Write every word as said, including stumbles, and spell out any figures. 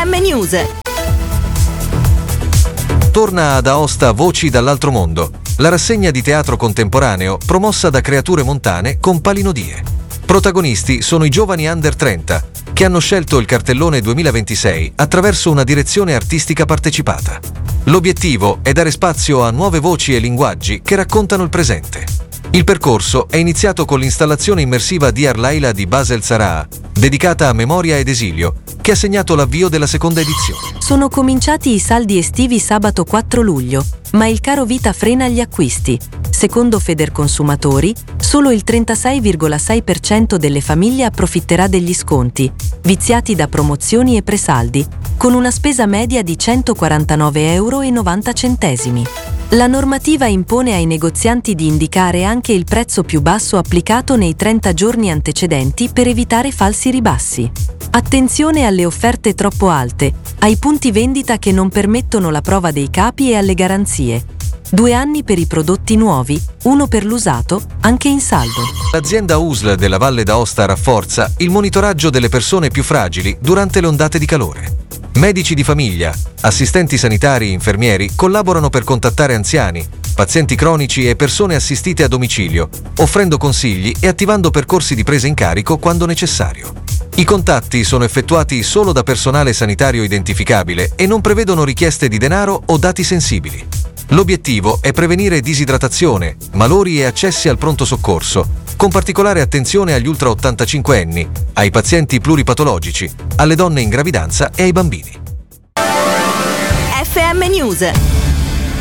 M News. Torna ad Aosta Voci dall'altro mondo, la rassegna di teatro contemporaneo promossa da Creature Montane con Palinodie. Protagonisti sono i giovani under trenta, che hanno scelto il cartellone duemilaventisei attraverso una direzione artistica partecipata. L'obiettivo è dare spazio a nuove voci e linguaggi che raccontano il presente. Il percorso è iniziato con l'installazione immersiva di Arlaila di Basel Sarah, dedicata a memoria ed esilio, che ha segnato l'avvio della seconda edizione. Sono cominciati i saldi estivi sabato quattro luglio, ma il caro vita frena gli acquisti. Secondo Federconsumatori, solo il trentasei virgola sei per cento delle famiglie approfitterà degli sconti, viziati da promozioni e presaldi, con una spesa media di centoquarantanove euro e novanta centesimi. La normativa impone ai negozianti di indicare anche il prezzo più basso applicato nei trenta giorni antecedenti per evitare falsi ribassi. Attenzione alle offerte troppo alte, ai punti vendita che non permettono la prova dei capi e alle garanzie. Due anni per i prodotti nuovi, uno per l'usato, anche in saldo. L'azienda U S L della Valle d'Aosta rafforza il monitoraggio delle persone più fragili durante le ondate di calore. Medici di famiglia, assistenti sanitari e infermieri collaborano per contattare anziani, pazienti cronici e persone assistite a domicilio, offrendo consigli e attivando percorsi di presa in carico quando necessario. I contatti sono effettuati solo da personale sanitario identificabile e non prevedono richieste di denaro o dati sensibili. L'obiettivo è prevenire disidratazione, malori e accessi al pronto soccorso, con particolare attenzione agli ultra ottantacinquenni, ai pazienti pluripatologici, alle donne in gravidanza e ai bambini. F M News.